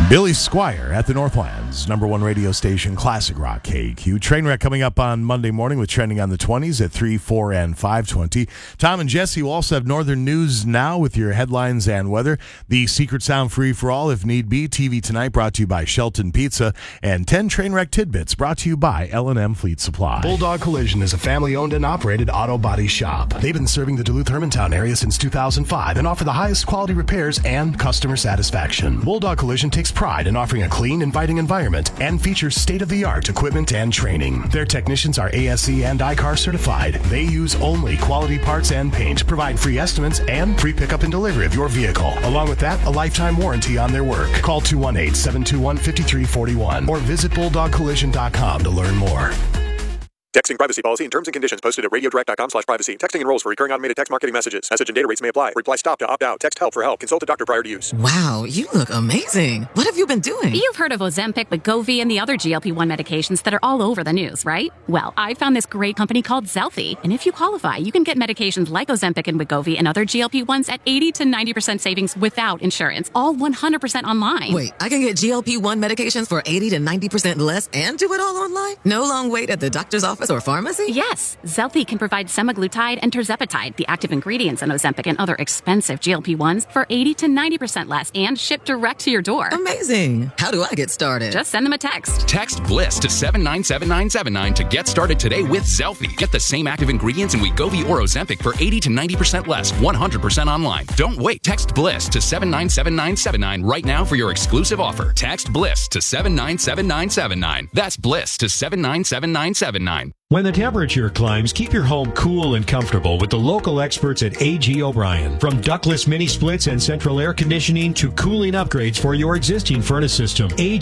Billy Squire at the Northlands, #1 radio station, Classic Rock KQ. Trainwreck coming up on Monday morning with trending on the 20s at 3, 4, and 5:20. Tom and Jesse will also have Northern News now with your headlines and weather. The Secret Sound Free for All, if need be. TV Tonight brought to you by Shelton Pizza. And 10 Trainwreck Tidbits brought to you by L&M Fleet Supply. Bulldog Collision is a family-owned and operated auto body shop. They've been serving the Duluth-Hermantown area since 2005 and offer the highest quality repairs and customer satisfaction. Bulldog Collision takes pride in offering a clean, inviting environment and features state-of-the-art equipment and training. Their technicians are ASE and ICAR certified. They use only quality parts and paint, provide free estimates and free pickup and delivery of your vehicle. Along with that, a lifetime warranty on their work. Call 218-721-5341 or visit bulldogcollision.com to learn more. Texting privacy policy and terms and conditions posted at radiodirect.com/privacy. Texting enrolls for recurring automated text marketing messages. Message and data rates may apply. Reply stop to opt out. Text help for help. Consult a doctor prior to use. Wow, you look amazing. What have you been doing? You've heard of Ozempic, Wegovy, and the other GLP-1 medications that are all over the news, right? Well, I found this great company called Zelfie. And if you qualify, you can get medications like Ozempic and Wegovy and other GLP-1s at 80 to 90% savings without insurance. All 100% online. Wait, I can get GLP-1 medications for 80 to 90% less and do it all online? No long wait at the doctor's office or pharmacy? Yes, Zelfie can provide semaglutide and tirzepatide, the active ingredients in Ozempic and other expensive GLP-1s, for 80 to 90% less and shipped direct to your door. Amazing. How do I get started? Just send them a text. Text BLISS to 797979 to get started today with Zelfie. Get the same active ingredients in Wegovy or Ozempic for 80 to 90% less, 100% online. Don't wait. Text BLISS to 797979 right now for your exclusive offer. Text BLISS to 797979. That's BLISS to 797979. When the temperature climbs, keep your home cool and comfortable with the local experts at A.G. O'Brien. From ductless mini splits and central air conditioning to cooling upgrades for your existing furnace system, A.G.